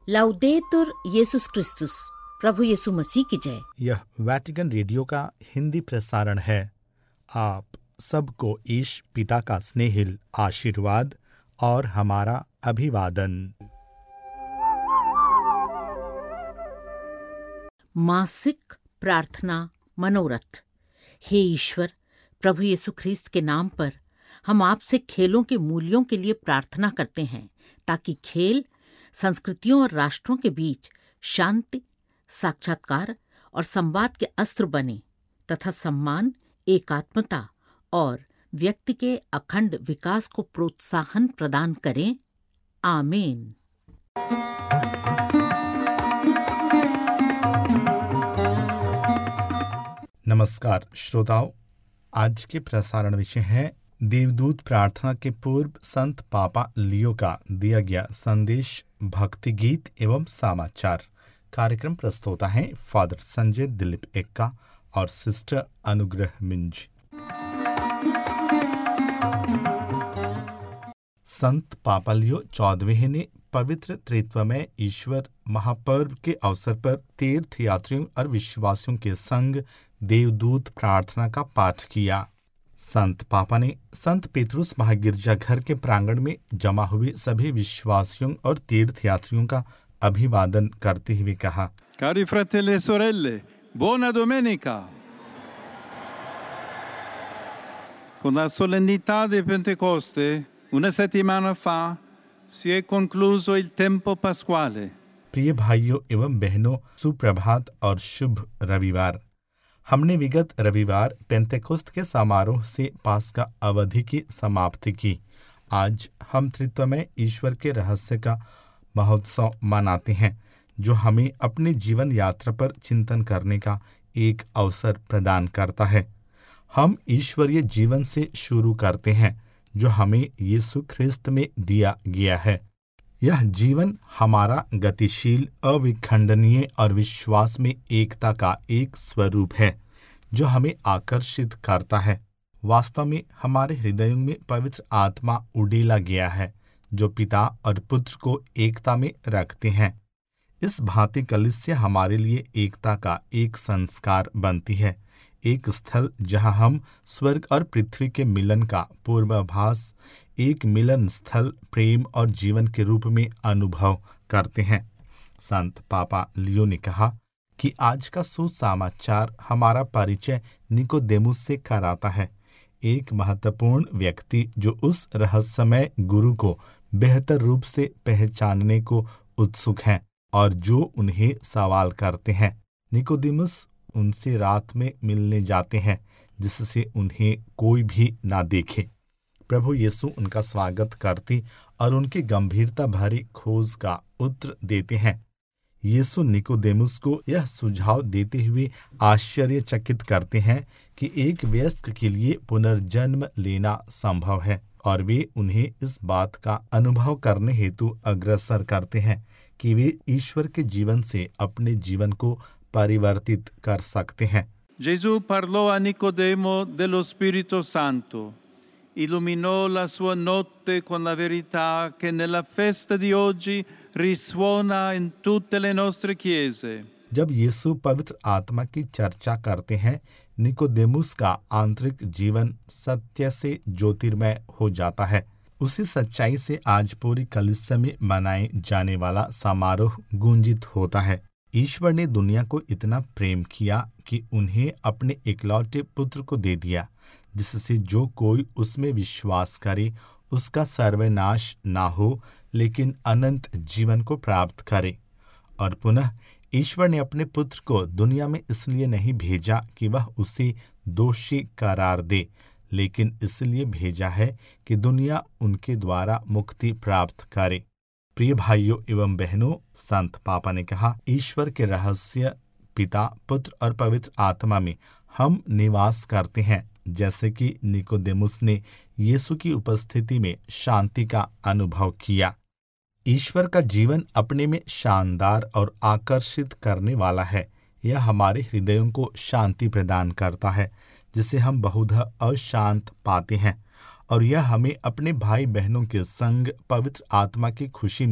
लाउदेतुर येसुस क्रिस्तुस, प्रभु यीशु मसीह की जय। यह वैटिकन रेडियो का हिंदी प्रसारण है। आप सबको ईश पिता का स्नेहिल आशीर्वाद और हमारा अभिवादन। मासिक प्रार्थना मनोरथ। हे ईश्वर, प्रभु यीशु ख्रीस्त के नाम पर हम आपसे खेलों के मूल्यों के लिए प्रार्थना करते हैं, ताकि खेल संस्कृतियों और राष्ट्रों के बीच शांति, साक्षात्कार और संवाद के अस्त्र बने तथा सम्मान, एकात्मता और व्यक्ति के अखंड विकास को प्रोत्साहन प्रदान करें। आमीन। नमस्कार श्रोताओं, आज के प्रसारण विषय है देवदूत प्रार्थना के पूर्व संत पापा लियो का दिया गया संदेश, भक्ति गीत एवं समाचार। कार्यक्रम प्रस्तुत है फादर संजय दिलीप एक्का और सिस्टर अनुग्रह मिंज। संत पापा लियो 14वें ने पवित्र त्रित्व में ईश्वर महापर्व के अवसर पर तीर्थ यात्रियों और विश्वासियों के संग देवदूत प्रार्थना का पाठ किया। संत पापा ने संत पेतरुस महागिरजाघर के प्रांगण में जमा हुए सभी विश्वासियों और तीर्थ यात्रियों का अभिवादन करते हुए कहा, Cari fratelli e sorelle, buona domenica! Con la solennità di Pentecoste, una settimana fa, si è concluso il tempo pasquale. प्रिय भाइयों एवं बहनों, सुप्रभात और शुभ रविवार। हमने विगत रविवार पेंतेकोस्त के समारोह से पास्का अवधि की समाप्ति की। आज हम त्रित्व में ईश्वर के रहस्य का महोत्सव मनाते हैं, जो हमें अपने जीवन यात्रा पर चिंतन करने का एक अवसर प्रदान करता है। हम ईश्वरीय जीवन से शुरू करते हैं, जो हमें यीशु ख्रिस्त में दिया गया है। यह जीवन हमारा गतिशील, अविखंडनीय और विश्वास में एकता का एक स्वरूप है, जो हमें आकर्षित करता है। वास्तव में हमारे हृदयों में पवित्र आत्मा उड़ेला गया है, जो पिता और पुत्र को एकता में रखते हैं। इस भांति कलीसिया हमारे लिए एकता का एक संस्कार बनती है, एक स्थल जहां हम स्वर्ग और पृथ्वी के मिलन का पूर्वाभास, एक मिलन स्थल प्रेम और जीवन के रूप में अनुभव करते हैं। संत पापा लियो ने कहा कि आज का सुसमाचार हमारा परिचय निकोदेमुस से कराता है, एक महत्वपूर्ण व्यक्ति जो उस रहस्यमय गुरु को बेहतर रूप से पहचानने को उत्सुक हैं और जो उन्हें सवाल करते हैं। निकोदेमुस उनसे रात में मिलने जाते हैं, जिससे उन्हें कोई भी ना देखे। प्रभु यीशु उनका स्वागत करती और उनकी गंभीरता भरी खोज का उत्तर देते हैं। यीशु निकोदेमुस को यह सुझाव देते हुए आश्चर्यचकित करते हैं कि एक वयस्क के लिए पुनर्जन्म लेना संभव है, और वे उन्हें इस बात का अनुभव करने हेतु अग्रसर करते हैं कि वे ईश्वर के जीवन से अपने जीवन को परिवर्तित कर सकते हैं। Gesù parlò a Nicodemo dello Spirito Santo, illuminò la sua notte con la verità che nella festa di oggi risuona in tutte le nostre chiese. जब यीशु पवित्र आत्मा की चर्चा करते हैं, निकोदेमुस का आंतरिक जीवन सत्य से ज्योतिर्मय हो जाता है। उसी सच्चाई से आज पूरी कलीसिया में मनाए जाने वाला समारोह गूंजित होता है। ईश्वर ने दुनिया को इतना प्रेम किया कि उन्हें अपने इकलौते पुत्र को दे दिया, जिससे जो कोई उसमें विश्वास करे उसका सर्वनाश ना हो, लेकिन अनंत जीवन को प्राप्त करे। और पुनः ईश्वर ने अपने पुत्र को दुनिया में इसलिए नहीं भेजा कि वह उसे दोषी करार दे, लेकिन इसलिए भेजा है कि दुनिया उनके द्वारा मुक्ति प्राप्त करे। प्रिय भाइयों एवं बहनों, संत पापा ने कहा, ईश्वर के रहस्य पिता, पुत्र और पवित्र आत्मा में हम निवास करते हैं, जैसे कि निकोदेमुस ने यीशु की उपस्थिति में शांति का अनुभव किया। ईश्वर का जीवन अपने में शानदार और आकर्षित करने वाला है। यह हमारे हृदयों को शांति प्रदान करता है, जिसे हम बहुधा अशांत पाते हैं, और यह हमें अपने भाई बहनों के संग पवित्र आत्मा की खुशी में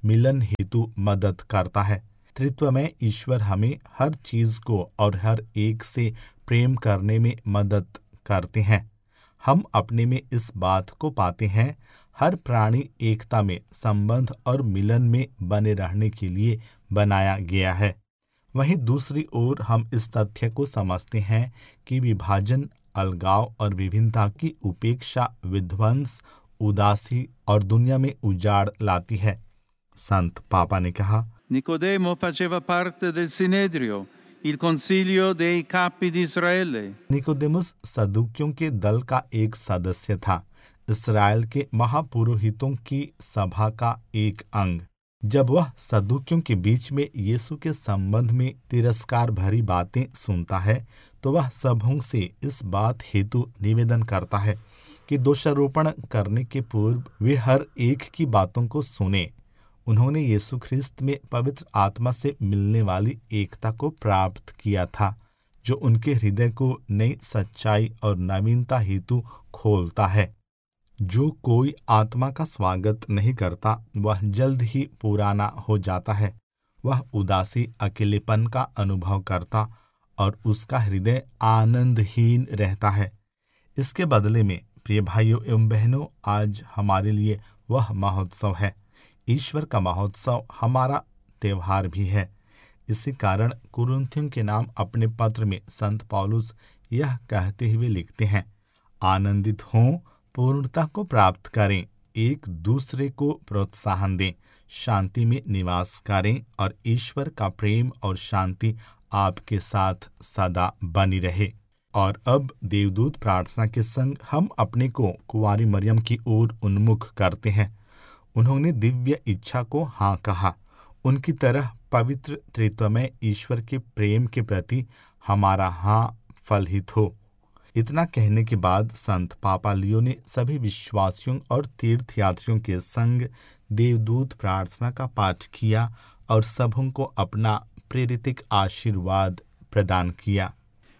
मिलन हेतु मदद करता है। त्रित्व में ईश्वर हमें हर चीज को और हर एक से प्रेम करने में मदद करते हैं। हम अपने में इस बात को पाते हैं, हर प्राणी एकता में, संबंध और मिलन में बने रहने के लिए बनाया गया है। वहीं दूसरी ओर हम इस तथ्य को समझते हैं कि विभाजन, अलगाव और विभिन्नता की उपेक्षा विध्वंस, उदासी और दुनिया में उजाड़ लाती है। संत पापा ने कहा, Nicodemo faceva parte del Sinedrio, il consiglio dei capi di Israele. Nicodemus सदूकियों के दल का एक सदस्य था, इस्राएल के महापुरोहितों की सभा का एक अंग। जब वह सदूकियों के बीच में यीशु के संबंध में तिरस्कार भरी बातें सुनता है, तो वह सबों से इस बात हेतु निवेदन करता है कि दोषारोपण करने के पूर्व वे हर एक की बातों को सुने। उन्होंने यीशु ख्रिस्त में पवित्र आत्मा से मिलने वाली एकता को प्राप्त किया था, जो उनके हृदय को नई सच्चाई और नवीनता हेतु खोलता है। जो कोई आत्मा का स्वागत नहीं करता, वह जल्द ही पुराना हो जाता है। वह उदासी, अकेलेपन का अनुभव करता और उसका हृदय आनंदहीन रहता है। इसके बदले में प्रिय भाइयों एवं बहनों, आज हमारे लिए वह महोत्सव है। ईश्वर का महोत्सव हमारा त्योहार भी है। इसी कारण कुरिन्थियों के नाम अपने पत्र में संत पौलुस यह कहते हुए लिखते हैं, आनंदित हों, पूर्णता को प्राप्त करें, एक दूसरे को प्रोत्साहन दें, शांति में निवास करें और ईश्वर का प्रेम और शांति आपके साथ सदा बनी रहे। और अब देवदूत प्रार्थना के संग हम अपने को कुंवारी मरियम की ओर उन्मुख करते हैं। उन्होंने दिव्य इच्छा को हाँ कहा। उनकी तरह पवित्र त्रित्व में ईश्वर के प्रेम के प्रति हमारा हाँ फलित हो। इतना कहने के बाद संत पापा लियो ने सभी विश्वासियों और तीर्थयात्रियों के संग देवदूत प्रार्थना का पाठ किया और सबों को अपना प्रेरितिक आशीर्वाद प्रदान किया।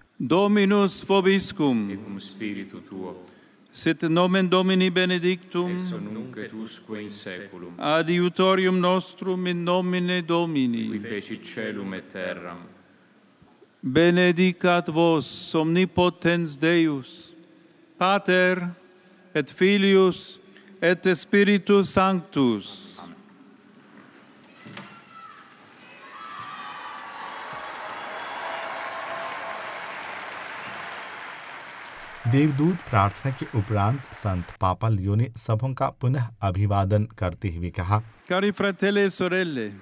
Dominus vobiscum, et cum spiritu tuo, sit nomen Domini benedictum, ex hoc nunc et usque in saeculum, adiutorium nostrum in nomine Domini. qui fecit caelum et terram. Benedicat vos omnipotens Deus, Pater et Filius et Spiritus Sanctus. Amen. देवदूत प्रार्थना के उपरांत संत पापा लियो ने सबों का पुनः अभिवादन करते हुए कहा, Cari fratelli e sorelle,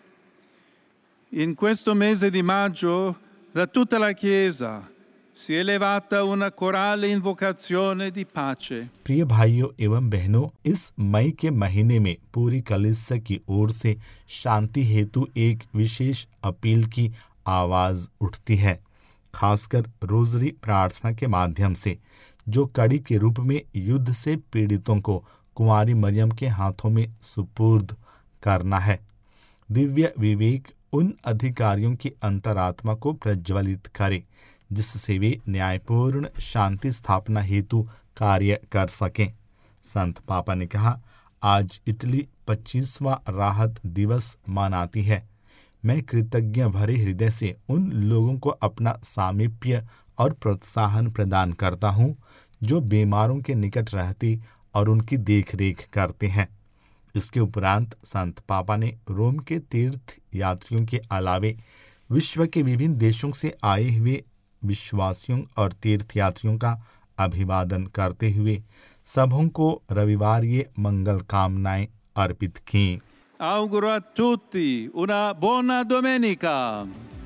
in questo mese di maggio da tutta la Chiesa si è elevata una corale invocazione di pace. प्रिय भाइयों एवं बहनों, इस मई के महीने में पूरी कलीसिया की ओर से शांति हेतु एक विशेष अपील की आवाज उठती है, खासकर रोजरी प्रार्थना के माध्यम से, जो कड़ी के रूप में युद्ध से पीड़ितों को कुंवारी मरियम के हाथों में सुपुर्द करना है। दिव्य विवेक उन अधिकारियों की अंतरात्मा को प्रज्वलित करे जिससे वे न्यायपूर्ण शांति स्थापना हेतु कार्य कर सकें। संत पापा ने कहा, आज इटली 25वां राहत दिवस मनाती है। मैं कृतज्ञ भरे हृदय से उन लोगों को अपना सामीप्य और प्रोत्साहन प्रदान करता हूँ जो बीमारों के निकट रहती और उनकी देखरेख करते हैं। इसके उपरांत संत पापा ने रोम के तीर्थ यात्रियों के अलावे विश्व के विभिन्न देशों से आए हुए विश्वासियों और तीर्थयात्रियों का अभिवादन करते हुए सबों को रविवार ये मंगल कामनाएं अर्पित की। Auguro a tutti una buona domenica.